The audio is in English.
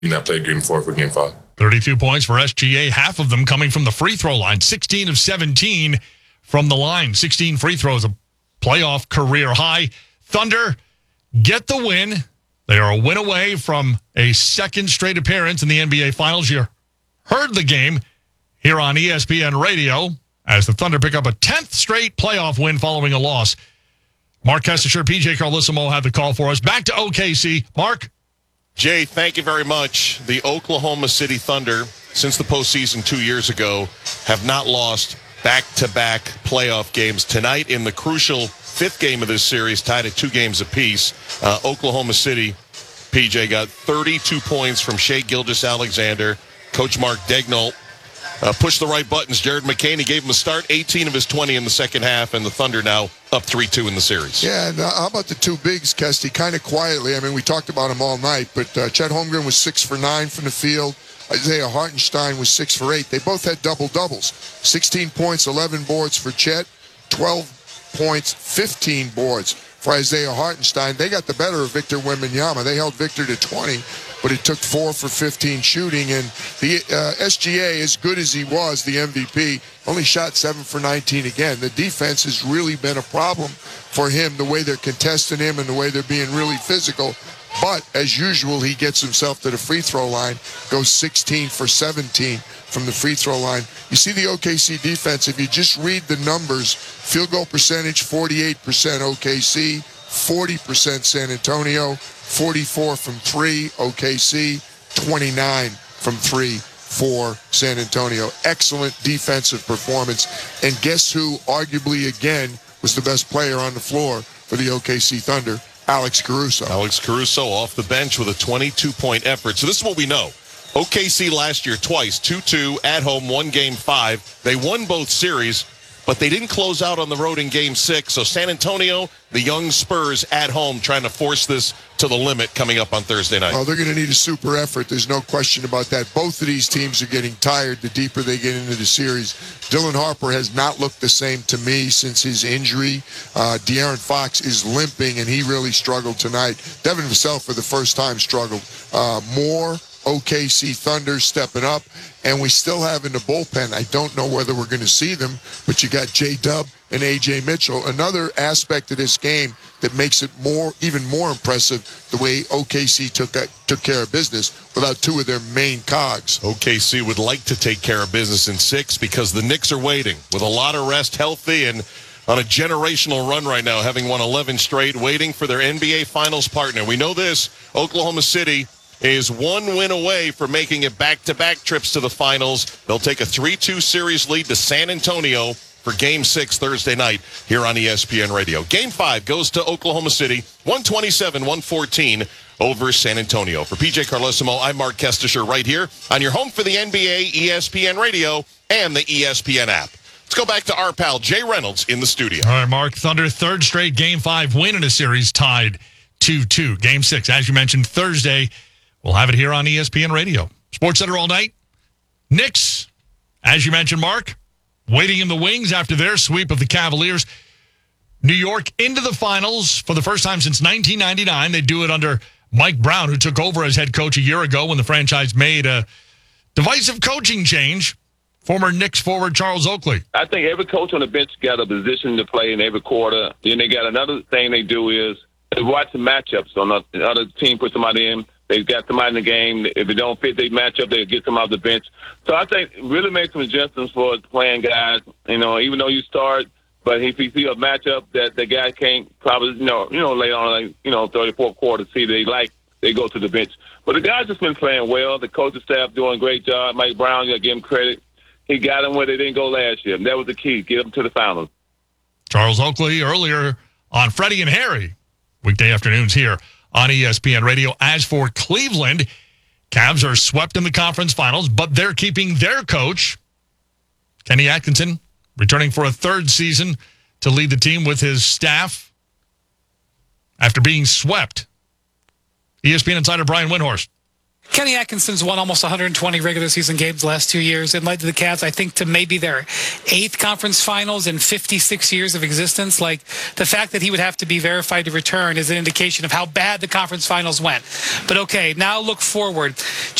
not play game 4 for game 5. 32 points for SGA, half of them coming from the free throw line. 16 of 17 from the line. 16 free throws, a playoff career high. Thunder get the win. They are a win away from a second straight appearance in the NBA Finals. You heard the game here on ESPN Radio as the Thunder pick up a 10th straight playoff win following a loss. Mark Kestisher, PJ Carlesimo had the call for us. Back to OKC. Mark? Jay, thank you very much. The Oklahoma City Thunder, since the postseason 2 years ago, have not lost back-to-back playoff games. Tonight, in the crucial fifth game of this series, tied at 2 games apiece, Oklahoma City, PJ, got 32 points from Shai Gilgeous-Alexander. Coach Mark Daigneault pushed the right buttons. Jared McCain gave him a start, 18 of his 20 in the second half, and the Thunder now up 3-2 in the series. Yeah, and how about the two bigs, Kesty? Kind of quietly. I mean, we talked about them all night, but Chet Holmgren was 6 for 9 from the field. Isaiah Hartenstein was 6 for 8. They both had double-doubles. 16 points, 11 boards for Chet, 12 points, 15 boards for Isaiah Hartenstein. They got the better of Victor Wembanyama. They held Victor to 20, but it took 4 for 15 shooting. And the SGA, as good as he was, the MVP, only shot 7 for 19 again. The defense has really been a problem for him, the way they're contesting him and the way they're being really physical. But, as usual, he gets himself to the free throw line, goes 16 for 17 from the free throw line. You see the OKC defense, if you just read the numbers, field goal percentage, 48% OKC, 40% San Antonio, 44 from 3 OKC, 29 from 3 for San Antonio. Excellent defensive performance. And guess who, arguably again, was the best player on the floor for the OKC Thunder? Alex Caruso. Alex Caruso off the bench with a 22-point effort. So this is what we know. OKC last year twice, 2-2 at home, won Game 5. They won both series, but they didn't close out on the road in Game 6. So San Antonio, the young Spurs at home, trying to force this to the limit coming up on Thursday night. Oh, they're going to need a super effort. There's no question about that. Both of these teams are getting tired the deeper they get into the series. Dylan Harper has not looked the same to me since his injury. De'Aaron Fox is limping, and he really struggled tonight. Devin Vassell, for the first time, struggled more. OKC Thunder stepping up, and we still have in the bullpen, I don't know whether we're going to see them, but you got J-Dub and A.J. Mitchell. Another aspect of this game that makes it even more impressive, the way OKC took care of business without 2 of their main cogs. OKC would like to take care of business in 6 because the Knicks are waiting with a lot of rest, healthy, and on a generational run right now, having won 11 straight, waiting for their NBA Finals partner. We know this, Oklahoma City is 1 win away from making it back-to-back trips to the finals. They'll take a 3-2 series lead to San Antonio for Game 6 Thursday night here on ESPN Radio. Game 5 goes to Oklahoma City, 127-114 over San Antonio. For PJ Carlesimo, I'm Mark Kestisher right here on your home for the NBA, ESPN Radio, and the ESPN app. Let's go back to our pal Jay Reynolds in the studio. All right, Mark. Thunder, 3rd straight Game 5 win in a series, tied 2-2. Game 6, as you mentioned, Thursday. We'll have it here on ESPN Radio. Sports Center all night. Knicks, as you mentioned, Mark, waiting in the wings after their sweep of the Cavaliers. New York into the finals for the first time since 1999. They do it under Mike Brown, who took over as head coach a year ago when the franchise made a divisive coaching change. Former Knicks forward Charles Oakley. I think every coach on the bench got a position to play in every quarter. Then they got another thing they do is they watch the matchups. On the other team put somebody in. They've got somebody in the game. If it don't fit their matchup, they'll get them off the bench. So I think really make some adjustments for playing guys. You know, even though you start, but if you see a matchup that the guy can't probably, lay on, 34th quarter, see they like, they go to the bench. But the guys just been playing well. The coaching staff doing a great job. Mike Brown, you got to give him credit. He got them where they didn't go last year. And that was the key, get them to the finals. Charles Oakley earlier on Freddie and Harry, weekday afternoons here on ESPN Radio. As for Cleveland, Cavs are swept in the conference finals, but they're keeping their coach, Kenny Atkinson, returning for a 3rd season to lead the team with his staff after being swept. ESPN insider Brian Windhorst. Kenny Atkinson's won almost 120 regular season games the last 2 years and led to the Cavs, I think, to maybe their 8th conference finals in 56 years of existence. Like, the fact that he would have to be verified to return is an indication of how bad the conference finals went. But okay, now look forward.